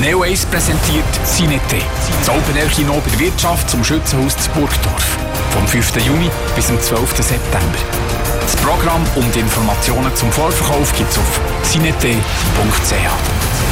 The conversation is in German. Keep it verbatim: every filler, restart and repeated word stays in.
Neo Ace präsentiert Cinete. Das Open Air Kino bei der Wirtschaft zum Schützenhaus zu Burgdorf. Vom fünften Juni bis zum zwölften September. Das Programm und Informationen zum Vorverkauf gibt es auf cinete punkt c h.